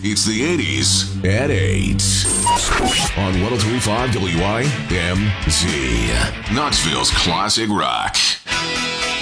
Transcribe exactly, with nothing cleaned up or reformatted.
It's the eighties at eight on one oh three point five W I M Z, Knoxville's classic rock.